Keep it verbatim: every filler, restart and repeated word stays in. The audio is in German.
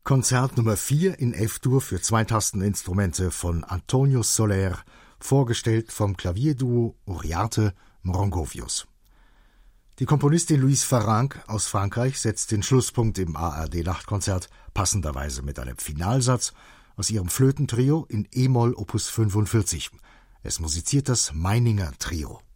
Konzert Nummer vier in F-Dur für zwei Tasteninstrumente von Antonio Soler, vorgestellt vom Klavierduo Uriarte Mrongovius. Die Komponistin Louise Farrenc aus Frankreich setzt den Schlusspunkt im A R D-Nachtkonzert passenderweise mit einem Finalsatz aus ihrem Flötentrio in E-Moll Opus fünfundvierzig. Es musiziert das Meininger Trio.